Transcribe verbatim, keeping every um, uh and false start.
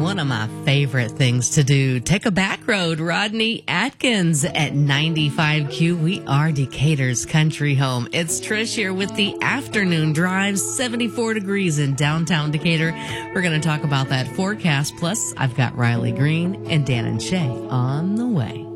one of my favorite things to do. Take a back road. Rodney Atkins at ninety-five Q. We are Decatur's country home. It's Trish here with the afternoon drive, seventy-four degrees in downtown Decatur. We're going to talk about that forecast. Plus, I've got Riley Green and Dan and Shay on the way.